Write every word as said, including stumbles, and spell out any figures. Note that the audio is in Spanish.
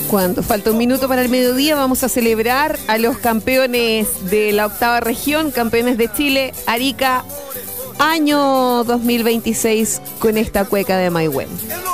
Cuando falta un minuto para el mediodía, vamos a celebrar a los campeones de la octava región, campeones de Chile, Arica, año dos mil veintiséis, con esta cueca de Maihuen.